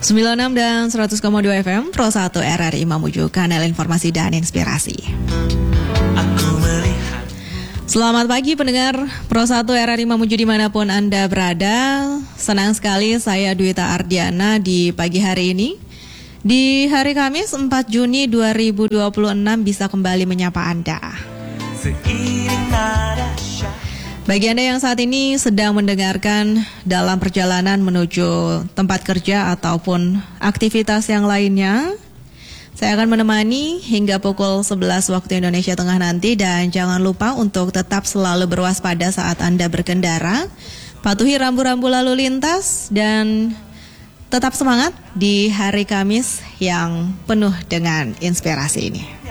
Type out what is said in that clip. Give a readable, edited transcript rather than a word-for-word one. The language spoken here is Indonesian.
96 dan 100,2 FM Pro 1 RRI Mamuju, kanal informasi dan inspirasi. Selamat pagi pendengar Pro 1 RRI Mamuju dimanapun Anda berada. Senang sekali saya Dwita Ardiana di pagi hari ini. Di hari Kamis 4 Juni 2026 bisa kembali menyapa Anda. Bagi Anda yang saat ini sedang mendengarkan dalam perjalanan menuju tempat kerja ataupun aktivitas yang lainnya, saya akan menemani hingga pukul 11 waktu Indonesia Tengah nanti. Dan jangan lupa untuk tetap selalu berwaspada saat Anda berkendara, patuhi rambu-rambu lalu lintas, dan tetap semangat di hari Kamis yang penuh dengan inspirasi ini.